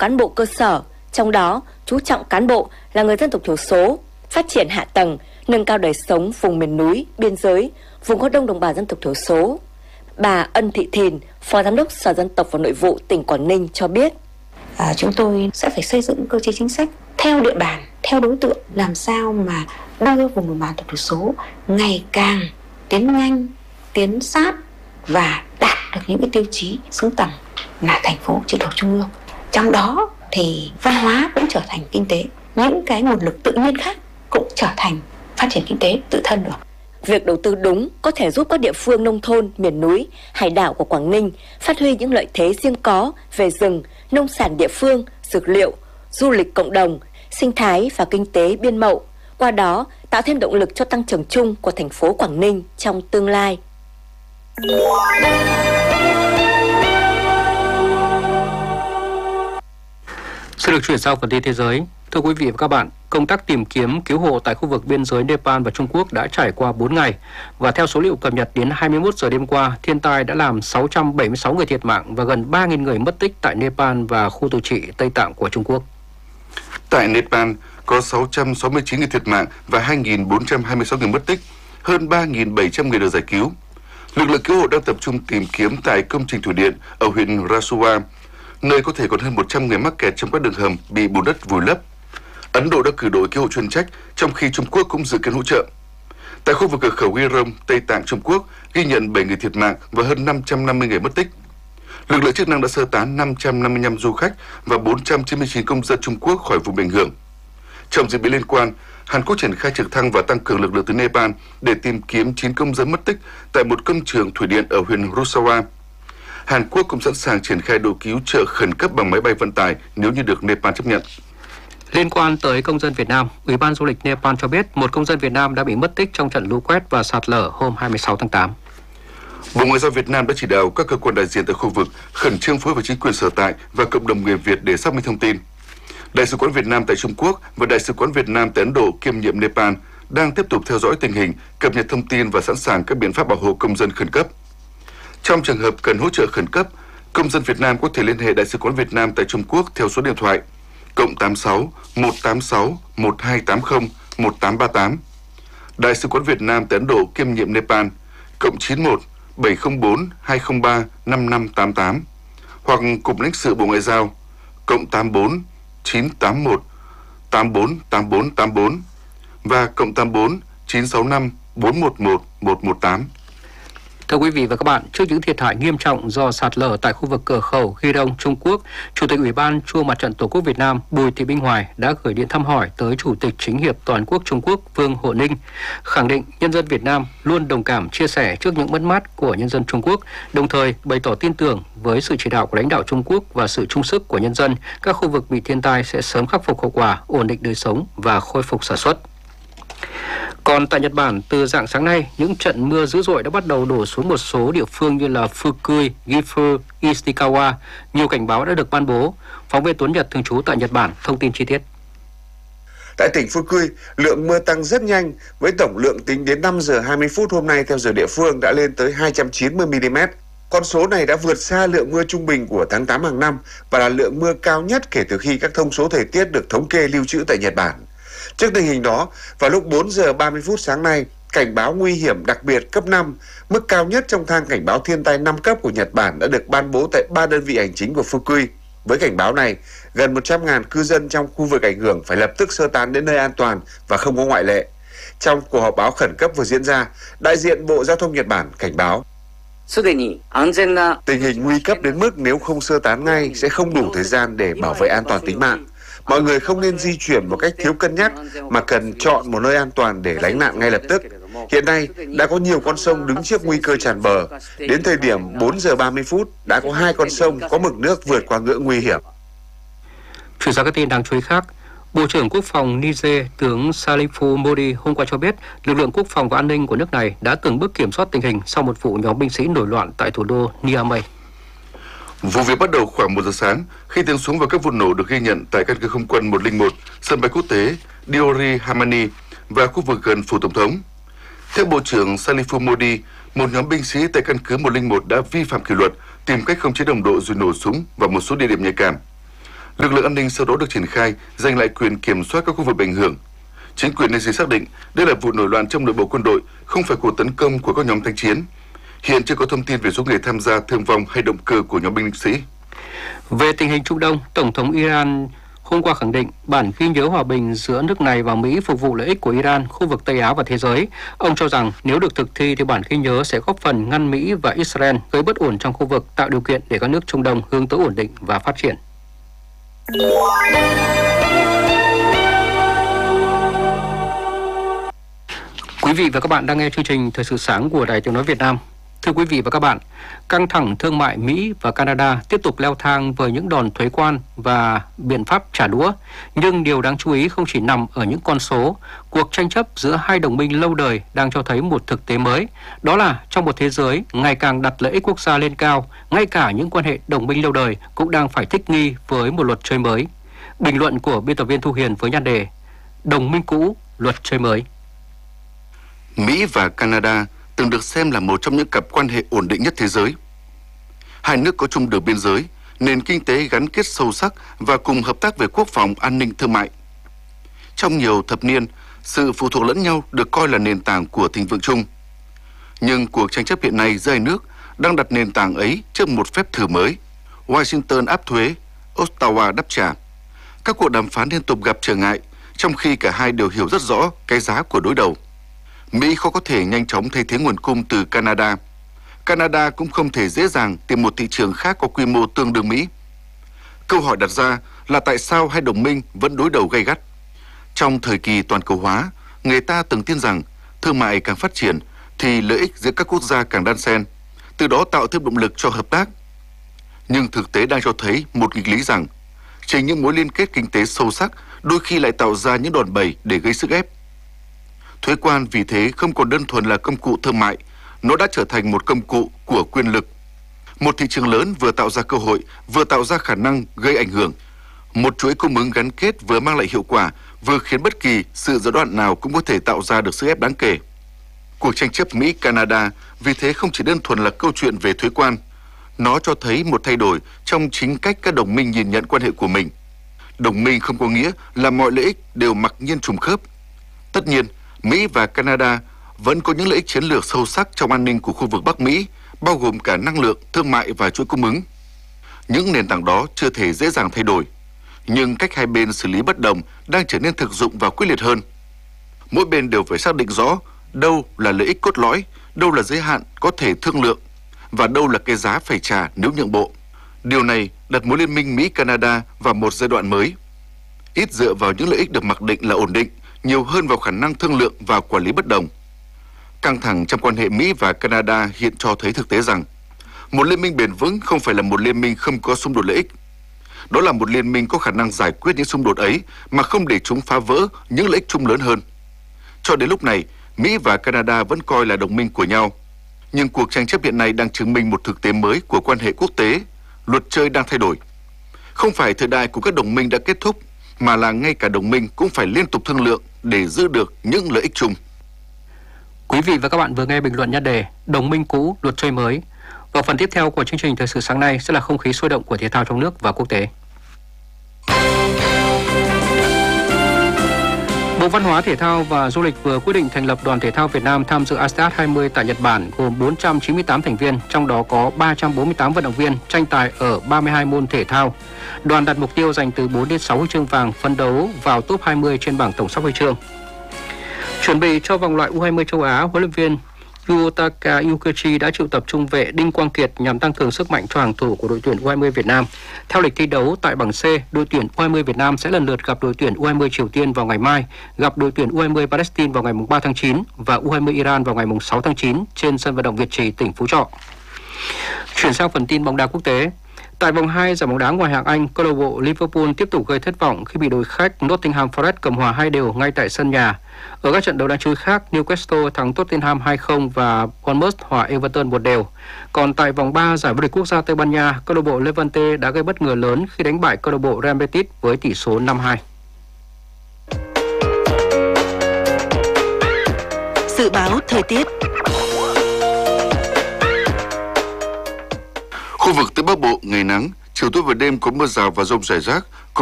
cán bộ cơ sở, trong đó chú trọng cán bộ là người dân tộc thiểu số, phát triển hạ tầng, nâng cao đời sống vùng miền núi, biên giới, vùng có đông đồng bào dân tộc thiểu số. Bà Ân Thị Thìn, Phó Giám đốc Sở Dân tộc và Nội vụ tỉnh Quảng Ninh cho biết. Chúng tôi sẽ phải xây dựng cơ chế chính sách theo địa bàn, theo đối tượng, làm sao mà đưa vùng đồng bào thiểu số ngày càng tiến nhanh, tiến sát và đạt được những cái tiêu chí xứng tầm là thành phố trực thuộc trung ương. Trong đó thì văn hóa cũng trở thành kinh tế, những cái nguồn lực tự nhiên khác cũng trở thành phát triển kinh tế tự thân được. Việc đầu tư đúng có thể giúp các địa phương nông thôn, miền núi, hải đảo của Quảng Ninh phát huy những lợi thế riêng có về rừng, nông sản địa phương, dược liệu, du lịch cộng đồng, sinh thái và kinh tế biên mậu, qua đó tạo thêm động lực cho tăng trưởng chung của thành phố Quảng Ninh trong tương lai. Sẽ được chuyển sang phần tin thế giới. Thưa quý vị và các bạn, công tác tìm kiếm cứu hộ tại khu vực biên giới Nepal và Trung Quốc đã trải qua 4 ngày và theo số liệu cập nhật đến 21 giờ đêm qua, thiên tai đã làm 676 người thiệt mạng và gần 3.000 người mất tích tại Nepal và khu tự trị Tây Tạng của Trung Quốc. Tại Nepal có 669 người thiệt mạng và 2.426 người mất tích, hơn 3.700 người được giải cứu. Lực lượng cứu hộ đang tập trung tìm kiếm tại công trình thủy điện ở huyện Rasuwa, nơi có thể còn hơn 100 người mắc kẹt trong các đường hầm bị bùn đất vùi lấp. Ấn Độ đã cử đội cứu hộ chuyên trách, trong khi Trung Quốc cũng dự kiến hỗ trợ. Tại khu vực cửa khẩu Wirong, Tây Tạng, Trung Quốc, ghi nhận 7 người thiệt mạng và hơn 550 người mất tích. Lực lượng chức năng đã sơ tán 555 du khách và 499 công dân Trung Quốc khỏi vùng bị ảnh hưởng. Trong diễn biến liên quan, Hàn Quốc triển khai trực thăng và tăng cường lực lượng từ Nepal để tìm kiếm 9 công dân mất tích tại một công trường thủy điện ở huyện Rasuwa. Hàn Quốc cũng sẵn sàng triển khai đội cứu trợ khẩn cấp bằng máy bay vận tải nếu như được Nepal chấp nhận. Liên quan tới công dân Việt Nam, Ủy ban Du lịch Nepal cho biết một công dân Việt Nam đã bị mất tích trong trận lũ quét và sạt lở hôm 26 tháng 8. Bộ Ngoại giao Việt Nam đã chỉ đạo các cơ quan đại diện tại khu vực khẩn trương phối hợp với chính quyền sở tại và cộng đồng người Việt để xác minh thông tin. Đại sứ quán Việt Nam tại Trung Quốc và Đại sứ quán Việt Nam tại Ấn Độ kiêm nhiệm Nepal đang tiếp tục theo dõi tình hình, cập nhật thông tin và sẵn sàng các biện pháp bảo hộ công dân khẩn cấp. Trong trường hợp cần hỗ trợ khẩn cấp, công dân Việt Nam có thể liên hệ Đại sứ quán Việt Nam tại Trung Quốc theo số điện thoại +86 186 1280 1838. Đại sứ quán Việt Nam tại Ấn Độ kiêm nhiệm Nepal +91 704 203 5588 hoặc Cục lãnh sự Bộ Ngoại giao +84 981 84 84 84 và +84 965 411 118. Thưa quý vị và các bạn, trước những thiệt hại nghiêm trọng do sạt lở tại khu vực cửa khẩu Wirong, Trung Quốc, Chủ tịch Ủy ban Trung Mặt trận Tổ quốc Việt Nam Bùi Thị Minh Hoài đã gửi điện thăm hỏi tới Chủ tịch Chính hiệp Toàn quốc Trung Quốc Vương Hộ Ninh, khẳng định nhân dân Việt Nam luôn đồng cảm chia sẻ trước những mất mát của nhân dân Trung Quốc, đồng thời bày tỏ tin tưởng với sự chỉ đạo của lãnh đạo Trung Quốc và sự chung sức của nhân dân, các khu vực bị thiên tai sẽ sớm khắc phục hậu quả, ổn định đời sống và khôi phục sản xuất. Còn tại Nhật Bản, từ rạng sáng nay, những trận mưa dữ dội đã bắt đầu đổ xuống một số địa phương như là Fukui, Gifu, Ishikawa. Nhiều cảnh báo đã được ban bố. Phóng viên Tuấn Nhật thường trú tại Nhật Bản thông tin chi tiết. Tại tỉnh Fukui, lượng mưa tăng rất nhanh, với tổng lượng tính đến 5 giờ 20 phút hôm nay theo giờ địa phương đã lên tới 290 mm. Con số này đã vượt xa lượng mưa trung bình của tháng 8 hàng năm và là lượng mưa cao nhất kể từ khi các thông số thời tiết được thống kê lưu trữ tại Nhật Bản. Trước tình hình đó, vào lúc 4 giờ 30 phút sáng nay, cảnh báo nguy hiểm đặc biệt cấp 5, mức cao nhất trong thang cảnh báo thiên tai 5 cấp của Nhật Bản đã được ban bố tại 3 đơn vị hành chính của Fukui. Với cảnh báo này, gần 100.000 cư dân trong khu vực ảnh hưởng phải lập tức sơ tán đến nơi an toàn và không có ngoại lệ. Trong cuộc họp báo khẩn cấp vừa diễn ra, đại diện Bộ Giao thông Nhật Bản cảnh báo tình hình nguy cấp đến mức nếu không sơ tán ngay sẽ không đủ thời gian để bảo vệ an toàn tính mạng. Mọi người không nên di chuyển một cách thiếu cân nhắc mà cần chọn một nơi an toàn để lánh nạn ngay lập tức. Hiện nay đã có nhiều con sông đứng trước nguy cơ tràn bờ. Đến thời điểm 4 giờ 30 phút đã có 2 con sông có mực nước vượt qua ngưỡng nguy hiểm. Chuyển sang các tin đáng chú ý khác, Bộ trưởng Quốc phòng Niger tướng Salifu Modi hôm qua cho biết lực lượng quốc phòng và an ninh của nước này đã từng bước kiểm soát tình hình sau một vụ nhóm binh sĩ nổi loạn tại thủ đô Niamey. Vụ việc bắt đầu khoảng 1 giờ sáng khi tiếng súng và các vụ nổ được ghi nhận tại căn cứ không quân 101, sân bay quốc tế Diori Hamani và khu vực gần phủ tổng thống. Theo Bộ trưởng Salifu Modi, một nhóm binh sĩ tại căn cứ 101 đã vi phạm kỷ luật, tìm cách khống chế đồng đội rồi nổ súng vào một số địa điểm nhạy cảm. Lực lượng an ninh sau đó được triển khai, giành lại quyền kiểm soát các khu vực bị ảnh hưởng. Chính quyền Niger xác định đây là vụ nổi loạn trong nội bộ quân đội, không phải cuộc tấn công của các nhóm thanh chiến. Hiện chưa có thông tin về số người tham gia, thương vong hay động cơ của nhóm binh sĩ. Về tình hình Trung Đông, Tổng thống Iran hôm qua khẳng định bản ghi nhớ hòa bình giữa nước này và Mỹ phục vụ lợi ích của Iran, khu vực Tây Á và thế giới. Ông cho rằng nếu được thực thi thì bản ghi nhớ sẽ góp phần ngăn Mỹ và Israel gây bất ổn trong khu vực, tạo điều kiện để các nước Trung Đông hướng tới ổn định và phát triển. Quý vị và các bạn đang nghe chương trình Thời sự sáng của Đài Tiếng nói Việt Nam. Thưa quý vị và các bạn, căng thẳng thương mại Mỹ và Canada tiếp tục leo thang với những đòn thuế quan và biện pháp trả đũa. Nhưng điều đáng chú ý không chỉ nằm ở những con số. Cuộc tranh chấp giữa hai đồng minh lâu đời đang cho thấy một thực tế mới. Đó là trong một thế giới ngày càng đặt lợi ích quốc gia lên cao, ngay cả những quan hệ đồng minh lâu đời cũng đang phải thích nghi với một luật chơi mới. Bình luận của biên tập viên Thu Hiền với nhan đề Đồng minh cũ, luật chơi mới. Mỹ và Canada từng được xem là một trong những cặp quan hệ ổn định nhất thế giới. Hai nước có chung đường biên giới, nền kinh tế gắn kết sâu sắc và cùng hợp tác về quốc phòng, an ninh, thương mại. Trong nhiều thập niên, sự phụ thuộc lẫn nhau được coi là nền tảng của thịnh vượng chung. Nhưng cuộc tranh chấp hiện nay giữa hai nước đang đặt nền tảng ấy trước một phép thử mới. Washington áp thuế, Ottawa đáp trả. Các cuộc đàm phán liên tục gặp trở ngại, trong khi cả hai đều hiểu rất rõ cái giá của đối đầu. Mỹ khó có thể nhanh chóng thay thế nguồn cung từ Canada. Canada cũng không thể dễ dàng tìm một thị trường khác có quy mô tương đương Mỹ. Câu hỏi đặt ra là tại sao hai đồng minh vẫn đối đầu gay gắt? Trong thời kỳ toàn cầu hóa, người ta từng tin rằng thương mại càng phát triển thì lợi ích giữa các quốc gia càng đan xen, từ đó tạo thêm động lực cho hợp tác. Nhưng thực tế đang cho thấy một nghịch lý rằng chính những mối liên kết kinh tế sâu sắc đôi khi lại tạo ra những đòn bẩy để gây sức ép. Thuế quan vì thế không còn đơn thuần là công cụ thương mại, nó đã trở thành một công cụ của quyền lực. Một thị trường lớn vừa tạo ra cơ hội, vừa tạo ra khả năng gây ảnh hưởng. Một chuỗi cung ứng gắn kết vừa mang lại hiệu quả, vừa khiến bất kỳ sự gián đoạn nào cũng có thể tạo ra được sức ép đáng kể. Cuộc tranh chấp Mỹ-Canada vì thế không chỉ đơn thuần là câu chuyện về thuế quan. Nó cho thấy một thay đổi trong chính cách các đồng minh nhìn nhận quan hệ của mình. Đồng minh không có nghĩa là mọi lợi ích đều mặc nhiên trùng khớp. Tất nhiên, Mỹ và Canada vẫn có những lợi ích chiến lược sâu sắc trong an ninh của khu vực Bắc Mỹ, bao gồm cả năng lượng, thương mại và chuỗi cung ứng. Những nền tảng đó chưa thể dễ dàng thay đổi, nhưng cách hai bên xử lý bất đồng đang trở nên thực dụng và quyết liệt hơn. Mỗi bên đều phải xác định rõ đâu là lợi ích cốt lõi, đâu là giới hạn có thể thương lượng và đâu là cái giá phải trả nếu nhượng bộ. Điều này đặt mối liên minh Mỹ-Canada vào một giai đoạn mới, ít dựa vào những lợi ích được mặc định là ổn định, nhiều hơn vào khả năng thương lượng và quản lý bất đồng. Căng thẳng trong quan hệ Mỹ và Canada hiện cho thấy thực tế rằng một liên minh bền vững không phải là một liên minh không có xung đột lợi ích. Đó là một liên minh có khả năng giải quyết những xung đột ấy mà không để chúng phá vỡ những lợi ích chung lớn hơn. Cho đến lúc này, Mỹ và Canada vẫn coi là đồng minh của nhau. Nhưng cuộc tranh chấp hiện nay đang chứng minh một thực tế mới của quan hệ quốc tế. Luật chơi đang thay đổi. Không phải thời đại của các đồng minh đã kết thúc, mà là ngay cả đồng minh cũng phải liên tục thương lượng để giữ được những lợi ích chung. Quý vị và các bạn vừa nghe bình luận nhan đề Đồng minh cũ, luật chơi mới. Và phần tiếp theo của chương trình Thời sự sáng nay sẽ là không khí sôi động của thể thao trong nước và quốc tế. Bộ Văn hóa, Thể thao và Du lịch vừa quyết định thành lập đoàn thể thao Việt Nam tham dự ASEAN 20 tại Nhật Bản gồm 498 thành viên, trong đó có 348 vận động viên tranh tài ở 32 môn thể thao. Đoàn đặt mục tiêu giành từ 4 đến 6 huy chương vàng, phấn đấu vào top 20 trên bảng tổng sắp huy chương. Chuẩn bị cho vòng loại U20 châu Á, huấn luyện viên Yutaka Yukichi đã triệu tập trung vệ Đinh Quang Kiệt nhằm tăng cường sức mạnh cho hàng thủ của đội tuyển U20 Việt Nam. Theo lịch thi đấu tại bảng C, đội tuyển U20 Việt Nam sẽ lần lượt gặp đội tuyển U20 Triều Tiên vào ngày mai, gặp đội tuyển U20 Palestine vào ngày 3 tháng 9 và U20 Iran vào ngày 6 tháng 9 trên sân vận động Việt Trì, tỉnh Phú Thọ. Chuyển sang phần tin bóng đá quốc tế. Tại vòng 2 giải bóng đá ngoại hạng Anh, câu lạc bộ Liverpool tiếp tục gây thất vọng khi bị đội khách Nottingham Forest cầm hòa 2-2 ngay tại sân nhà. Ở các trận đấu đáng chú ý khác, Newcastle thắng Tottenham 2-0 và Bournemouth hòa Everton 1-1. Còn tại vòng 3 giải vô địch quốc gia Tây Ban Nha, câu lạc bộ Levante đã gây bất ngờ lớn khi đánh bại câu lạc bộ Real Betis với tỷ số 5-2. Dự báo thời tiết. Khu vực Tây Bắc Bộ ngày nắng, Chiều tối và đêm có mưa rào và dông rải rác.